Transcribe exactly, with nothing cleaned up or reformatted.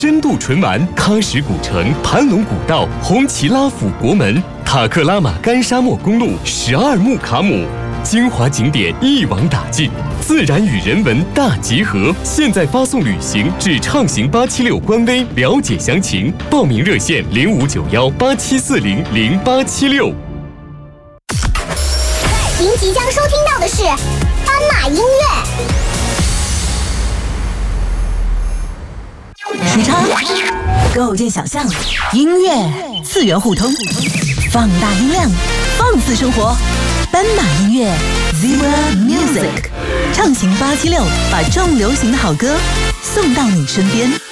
深度纯玩喀什古城、盘龙古道、红旗拉府国门、塔克拉玛干沙漠公路、十二木卡姆，精华景点一网打尽，自然与人文大结合。现在发送旅行至畅行八七六官微了解详情，报名热线零五九幺八七四零零八七六。 您即将收听到的是斑马音乐。 时差，构建想象，音乐次元互通，放大音量，放肆生活。斑马音乐 Zebra Music， 畅行八七六，把重流行的好歌送到你身边。